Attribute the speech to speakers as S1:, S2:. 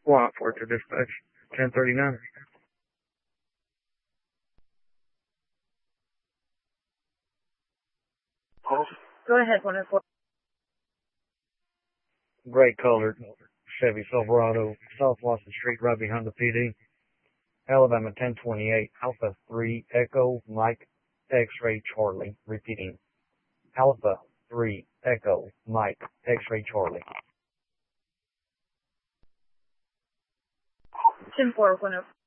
S1: What for to dispatch? 1039.
S2: Go ahead, 104.
S1: Gray colored Chevy Silverado, South Watson Street, right behind the PD. Alabama 1028, Alpha 3, Echo, Mike, X-Ray Charlie. Repeating. Alpha 3, Echo, Mike, X-Ray Charlie.
S2: 10-4, 104.